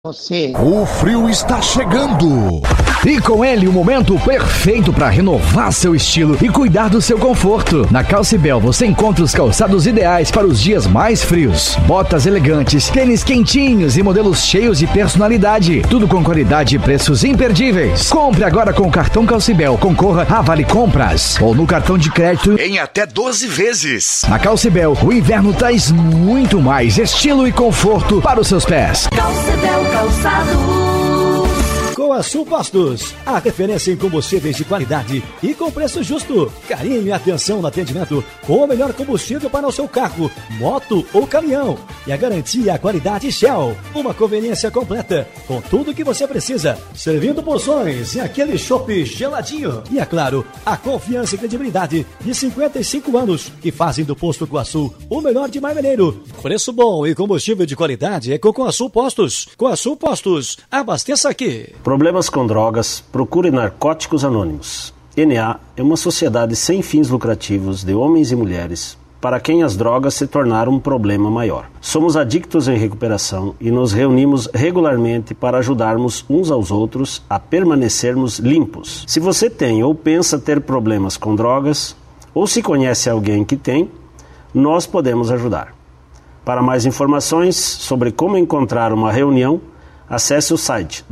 Você. O frio está chegando. E com ele o momento perfeito para renovar seu estilo e cuidar do seu conforto. Na Calcibel você encontra os calçados ideais para os dias mais frios. Botas elegantes, tênis quentinhos e modelos cheios de personalidade. Tudo com qualidade e preços imperdíveis. Compre agora com o cartão Calcibel. Concorra a Vale Compras. Ou no cartão de crédito Em até 12 vezes. Na Calcibel, o inverno traz muito mais estilo e conforto para os seus pés. Calcibel Calçados. Coaçu Postos, a referência em combustíveis de qualidade e com preço justo. Carinho e atenção no atendimento com o melhor combustível para o seu carro, moto ou caminhão. E a garantia e a qualidade Shell. Uma conveniência completa com tudo o que você precisa. Servindo porções e aquele chopp geladinho. E é claro, a confiança e credibilidade de 55 anos que fazem do Posto Coaçu o melhor de Marmeleiro. Preço bom e combustível de qualidade é com Coaçu Postos. Coaçu Postos, abasteça aqui. Problemas com drogas, procure Narcóticos Anônimos. NA é uma sociedade sem fins lucrativos de homens e mulheres para quem as drogas se tornaram um problema maior. Somos adictos em recuperação e nos reunimos regularmente para ajudarmos uns aos outros a permanecermos limpos. Se você tem ou pensa ter problemas com drogas, ou se conhece alguém que tem, nós podemos ajudar. Para mais informações sobre como encontrar uma reunião, acesse o site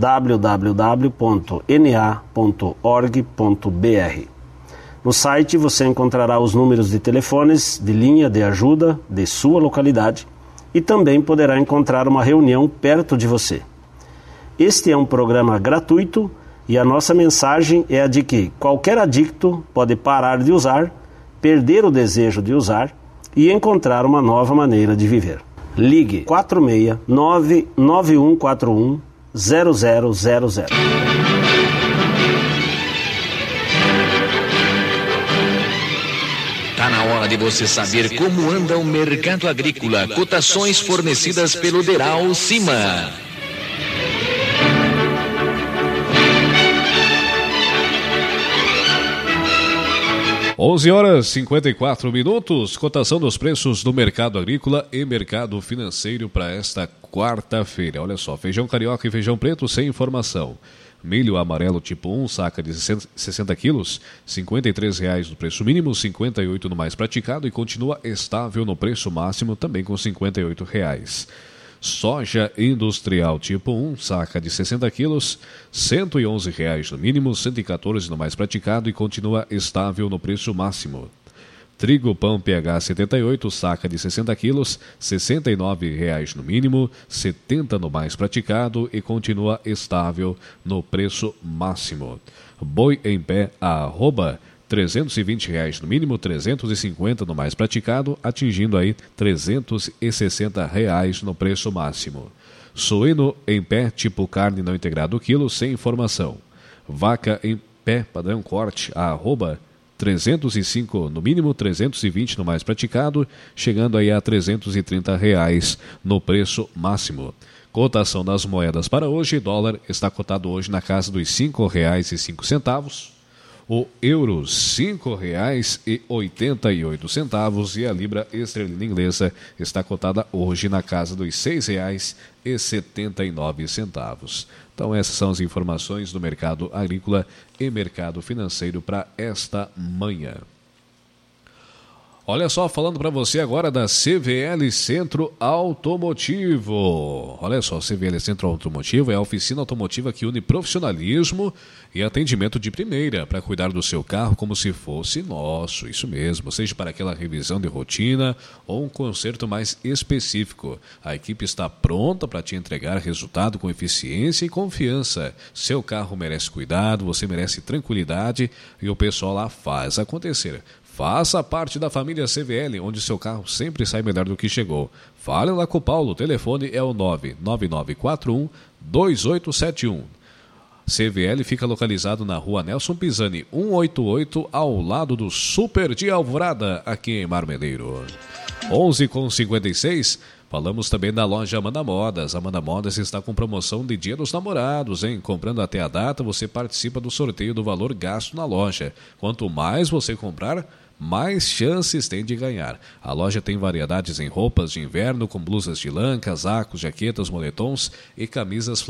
www.na.org.br. No site você encontrará os números de telefones de linha de ajuda de sua localidade e também poderá encontrar uma reunião perto de você. Este é um programa gratuito e a nossa mensagem é a de que qualquer adicto pode parar de usar, perder o desejo de usar e encontrar uma nova maneira de viver. Ligue 469-9141-0000. Tá na hora de você saber como anda o mercado agrícola. Cotações fornecidas pelo Deral Cima. Onze horas e 54 minutos, cotação dos preços do mercado agrícola e mercado financeiro para esta quarta-feira. Olha só, feijão carioca e feijão preto sem informação. Milho amarelo tipo 1, saca de 60 quilos, R$ 53,00 no preço mínimo, R$ 58,00 no mais praticado e continua estável no preço máximo, também com R$ 58,00. Soja industrial tipo 1, saca de 60 quilos, R$ 111,00 no mínimo, R$ 114,00 no mais praticado e continua estável no preço máximo. Trigo pão PH 78, saca de 60 quilos, R$ 69,00 no mínimo, R$ 70,00 no mais praticado e continua estável no preço máximo. Boi em pé @ R$ 320,00 no mínimo, R$ 350,00 no mais praticado, atingindo aí R$ 360,00 no preço máximo. Suíno em pé, tipo carne não integrado quilo, sem informação. Vaca em pé, padrão corte, @ 305 no mínimo, 320 no mais praticado, chegando aí a R$ 330,00 no preço máximo. Cotação das moedas para hoje, dólar está cotado hoje na casa dos R$ 5,05. O euro, R$ 5,88 e a libra esterlina inglesa está cotada hoje na casa dos R$ 6,79. Então essas são as informações do mercado agrícola e mercado financeiro para esta manhã. Olha só, falando para você agora da CVL Centro Automotivo. Olha só, CVL Centro Automotivo é a oficina automotiva que une profissionalismo e atendimento de primeira para cuidar do seu carro como se fosse nosso. Isso mesmo, seja para aquela revisão de rotina ou um conserto mais específico. A equipe está pronta para te entregar resultado com eficiência e confiança. Seu carro merece cuidado, você merece tranquilidade e o pessoal lá faz acontecer. Faça parte da família CVL, onde seu carro sempre sai melhor do que chegou. Fale lá com o Paulo, o telefone é o 99941-2871. CVL fica localizado na rua Nelson Pisani, 188, ao lado do Super de Alvorada, aqui em Marmeleiro. 11h56, falamos também da loja Amanda Modas. Amanda Modas está com promoção de Dia dos Namorados, hein? Comprando até a data, você participa do sorteio do valor gasto na loja. Quanto mais você comprar, mais chances tem de ganhar. A loja tem variedades em roupas de inverno com blusas de lã, casacos, jaquetas, moletons e camisas